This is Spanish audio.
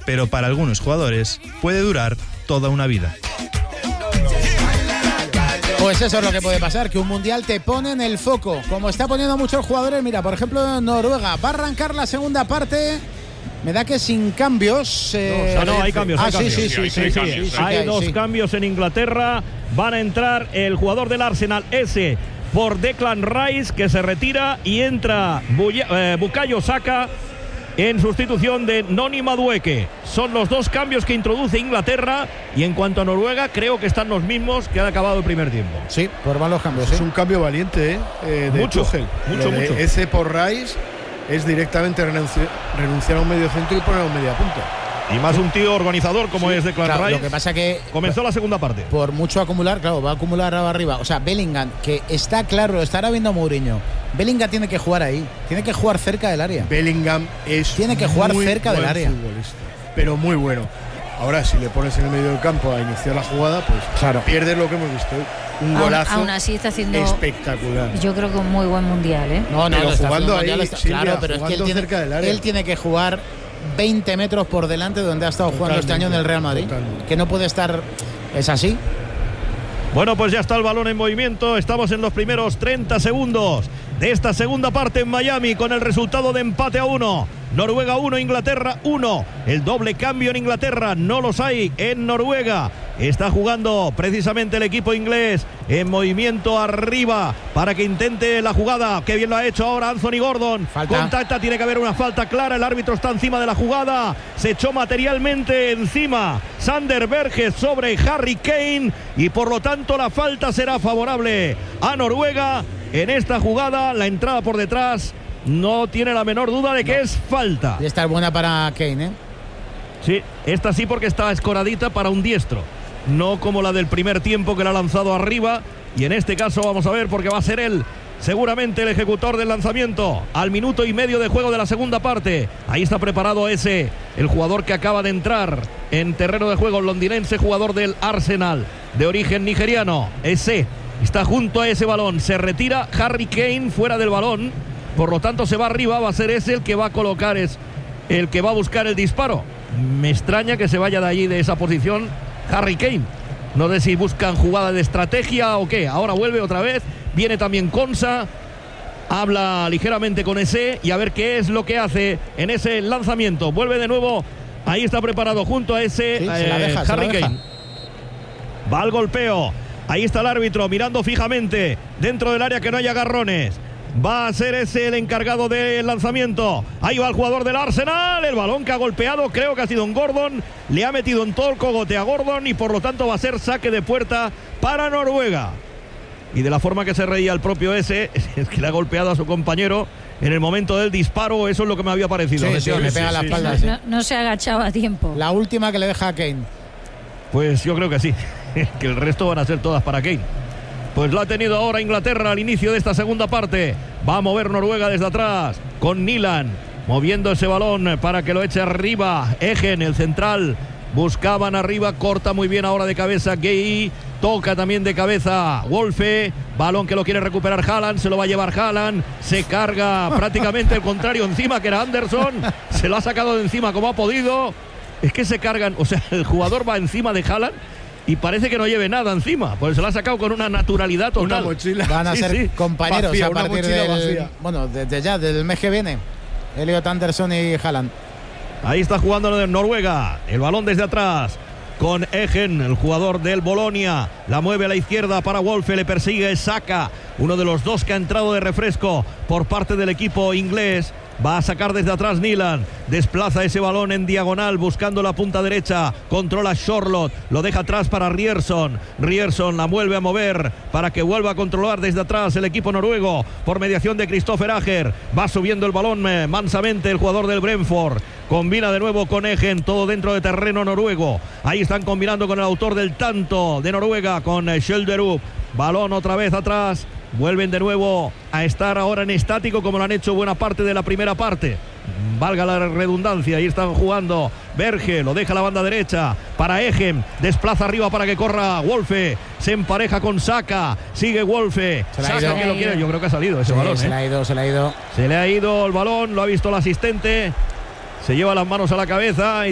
pero para algunos jugadores puede durar toda una vida. Pues eso es lo que puede pasar, que un mundial te pone en el foco, como está poniendo a muchos jugadores. Mira, por ejemplo, Noruega va a arrancar la segunda parte. Me da que sin cambios. No, hay cambios. Hay dos sí. cambios en Inglaterra. Van a entrar el jugador del Arsenal, ese, por Declan Rice, que se retira, y entra Bukayo Saka en sustitución de Noni Madueke. Son los dos cambios que introduce Inglaterra, y en cuanto a Noruega, creo que están los mismos que han acabado el primer tiempo. Sí, pues van los cambios. Es un cambio valiente, de Tuchel. Mucho. Ese por Rice es directamente renunciar a un medio centro y poner a un media punta. Y más un tío organizador como es Declan Rice. Lo que pasa que comenzó la segunda parte. Por mucho acumular, claro, va a acumular arriba. O sea, Bellingham, que está claro, lo estará viendo Mourinho. Bellingham tiene que jugar ahí, tiene que jugar cerca del área. Bellingham tiene que jugar cerca del área. Pero muy bueno. Ahora, si le pones en el medio del campo a iniciar la jugada, pues claro, pierdes lo que hemos visto. Un golazo aún así está haciendo espectacular. Yo creo que un muy buen mundial, ¿eh? No, pero jugando ahí, Silvia, claro, pero es que él tiene que jugar 20 metros por delante de donde ha estado jugando este año en el Real Madrid. Totalmente. Que no puede estar. ¿Es así? Bueno, pues ya está el balón en movimiento. Estamos en los primeros 30 segundos de esta segunda parte en Miami, con el resultado de empate a 1. Noruega 1, Inglaterra 1. El doble cambio en Inglaterra no los hay en Noruega. Está jugando precisamente el equipo inglés en movimiento arriba para que intente la jugada. Qué bien lo ha hecho ahora Anthony Gordon. Contacta, tiene que haber una falta clara. El árbitro está encima de la jugada. Se echó materialmente encima Sander Berge sobre Harry Kane, y por lo tanto la falta será favorable a Noruega en esta jugada. La entrada por detrás no tiene la menor duda de que es falta. Y esta es buena para Kane, ¿eh? Sí, esta sí, porque está escoradita para un diestro, no como la del primer tiempo, que la ha lanzado arriba. Y en este caso vamos a ver, porque va a ser él seguramente el ejecutor del lanzamiento al minuto y medio de juego de la segunda parte. Ahí está preparado ese, el jugador que acaba de entrar en terreno de juego, londinense, jugador del Arsenal, de origen nigeriano. Ese está junto a ese balón. Se retira Harry Kane fuera del balón, por lo tanto se va arriba. Va a ser ese el que va a colocar, es el que va a buscar el disparo. Me extraña que se vaya de allí, de esa posición, Harry Kane. No sé si buscan jugada de estrategia o qué. Ahora vuelve otra vez. Viene también Konsa. Habla ligeramente con ese, y a ver qué es lo que hace en ese lanzamiento. Vuelve de nuevo. Ahí está preparado junto a ese, sí, Harry Kane. Va al golpeo. Ahí está el árbitro mirando fijamente dentro del área, que no haya agarrones. Va a ser ese el encargado del lanzamiento. Ahí va el jugador del Arsenal. El balón que ha golpeado, creo que ha sido un Gordon. Le ha metido en todo el cogote a Gordon, y por lo tanto va a ser saque de puerta para Noruega. Y de la forma que se reía el propio ese, es que le ha golpeado a su compañero en el momento del disparo. Eso es lo que me había parecido. Sí, le pega la espalda. Sí. No se agachaba a tiempo. La última que le deja a Kane. Pues yo creo que sí. Que el resto van a ser todas para Kane. Pues la ha tenido ahora Inglaterra al inicio de esta segunda parte. Va a mover Noruega desde atrás con Nilan, moviendo ese balón para que lo eche arriba. Egen, el central. Buscaban arriba, corta muy bien ahora de cabeza Gay. Toca también de cabeza Wolfe. Balón que lo quiere recuperar Haaland. Se lo va a llevar Haaland. Se carga prácticamente el contrario encima, que era Anderson. Se lo ha sacado de encima como ha podido. Es que se cargan, o sea, el jugador va encima de Haaland y parece que no lleve nada encima, pues se lo ha sacado con una naturalidad total. Una mochila. Van a ser compañeros vacía, a partir desde ya, del mes que viene. Elliot Anderson y Haaland. Ahí está jugando de Noruega. El balón desde atrás con Egen, el jugador del Bolonia. La mueve a la izquierda para Wolfe. Le persigue Saka, uno de los dos que ha entrado de refresco por parte del equipo inglés. Va a sacar desde atrás Nilan. Desplaza ese balón en diagonal buscando la punta derecha. Controla Charlotte. Lo deja atrás para Ryerson. Ryerson la vuelve a mover para que vuelva a controlar desde atrás el equipo noruego por mediación de Christopher Ager. Va subiendo el balón mansamente el jugador del Brentford. Combina de nuevo con Egen. Todo dentro de terreno noruego. Ahí están combinando con el autor del tanto de Noruega, con Skjelderup. Balón otra vez atrás. Vuelven de nuevo a estar ahora en estático, como lo han hecho buena parte de la primera parte. Valga la redundancia. Ahí están jugando. Berge lo deja a la banda derecha para Egen. Desplaza arriba para que corra Wolfe. Se empareja con Saka. Sigue Wolfe. Saka que lo quiere. Yo creo que ha salido ese balón. Se le ha ido. Se le ha ido el balón. Lo ha visto el asistente. Se lleva las manos a la cabeza.